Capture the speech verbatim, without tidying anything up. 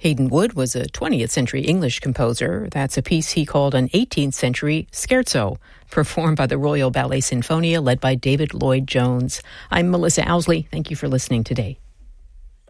Hayden Wood was a twentieth century English composer. That's a piece he called an eighteenth century scherzo, performed by the Royal Ballet Sinfonia, led by David Lloyd Jones. I'm Melissa Owsley. Thank you for listening today.